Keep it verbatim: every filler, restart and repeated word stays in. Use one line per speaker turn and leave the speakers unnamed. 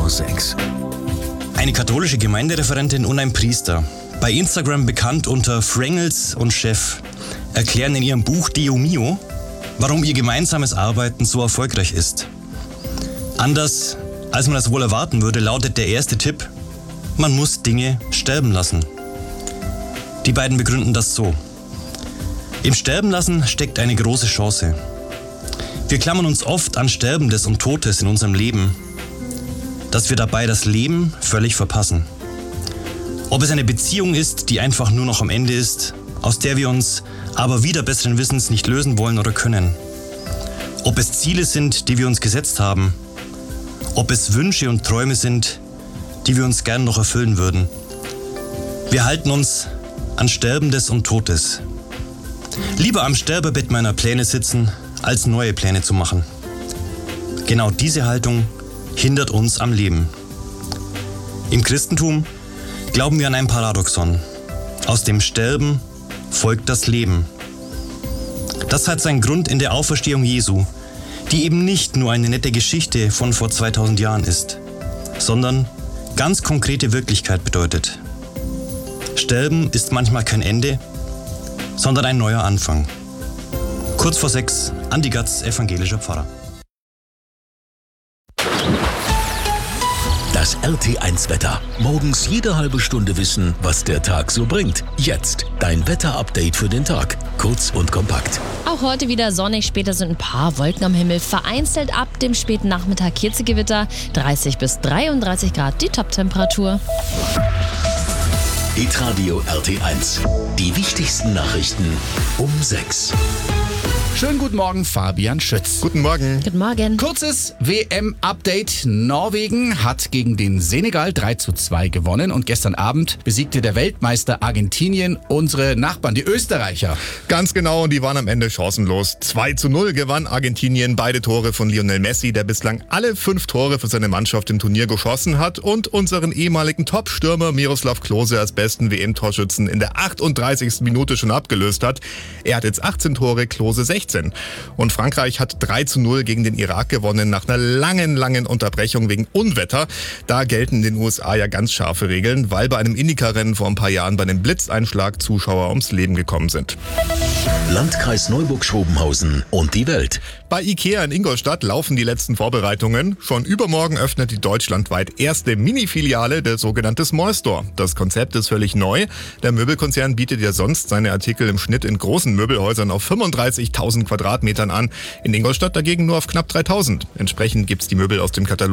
vor sechs.
Eine katholische Gemeindereferentin und ein Priester, bei Instagram bekannt unter Frangels und Chef, erklären in ihrem Buch Deo Mio, warum ihr gemeinsames Arbeiten so erfolgreich ist. Anders als man das wohl erwarten würde, lautet der erste Tipp: Man muss Dinge sterben lassen. Die beiden begründen das so: Im Sterben lassen steckt eine große Chance. Wir klammern uns oft an Sterbendes und Totes in unserem Leben, dass wir dabei das Leben völlig verpassen. Ob es eine Beziehung ist, die einfach nur noch am Ende ist, aus der wir uns aber wieder besseren Wissens nicht lösen wollen oder können. Ob es Ziele sind, die wir uns gesetzt haben. Ob es Wünsche und Träume sind, die wir uns gern noch erfüllen würden. Wir halten uns an Sterbendes und Totes. Lieber am Sterbebett meiner Pläne sitzen, als neue Pläne zu machen. Genau diese Haltung hindert uns am Leben. Im Christentum glauben wir an ein Paradoxon. Aus dem Sterben folgt das Leben. Das hat seinen Grund in der Auferstehung Jesu, die eben nicht nur eine nette Geschichte von vor zweitausend Jahren ist, sondern ganz konkrete Wirklichkeit bedeutet. Sterben ist manchmal kein Ende, sondern ein neuer Anfang. Kurz vor sechs, Andi Gatz, evangelischer Pfarrer.
Das R T eins Wetter. Morgens jede halbe Stunde wissen, was der Tag so bringt. Jetzt dein Wetter-Update für den Tag. Kurz und kompakt.
Auch heute wieder sonnig, später sind ein paar Wolken am Himmel. Vereinzelt ab dem späten Nachmittag Hitzegewitter. dreißig bis dreiunddreißig Grad die Toptemperatur.
Hitradio R T eins. Die wichtigsten Nachrichten um sechs.
Schönen guten Morgen, Fabian Schütz.
Guten Morgen.
Guten Morgen.
Kurzes W M-Update. Norwegen hat gegen den Senegal drei zu zwei gewonnen und gestern Abend besiegte der Weltmeister Argentinien unsere Nachbarn, die Österreicher.
Ganz genau, und die waren am Ende chancenlos. zwei zu null gewann Argentinien, beide Tore von Lionel Messi, der bislang alle fünf Tore für seine Mannschaft im Turnier geschossen hat, und unseren ehemaligen Top-Stürmer Miroslav Klose als besten W M-Torschützen in der achtunddreißigsten Minute schon abgelöst hat. Er hat jetzt achtzehn Tore, Klose sechzehn. Und Frankreich hat drei zu null gegen den Irak gewonnen nach einer langen, langen Unterbrechung wegen Unwetter. Da gelten in den U S A ja ganz scharfe Regeln, weil bei einem Indycar-Rennen vor ein paar Jahren bei einem Blitzeinschlag Zuschauer ums Leben gekommen sind.
Landkreis Neuburg-Schrobenhausen und die Welt.
Bei IKEA in Ingolstadt laufen die letzten Vorbereitungen. Schon übermorgen öffnet die deutschlandweit erste Mini-Filiale, der sogenannte Small Store. Das Konzept ist völlig neu. Der Möbelkonzern bietet ja sonst seine Artikel im Schnitt in großen Möbelhäusern auf fünfunddreißigtausend Quadratmetern an. In Ingolstadt dagegen nur auf knapp dreitausend. Entsprechend gibt's die Möbel aus dem Katalog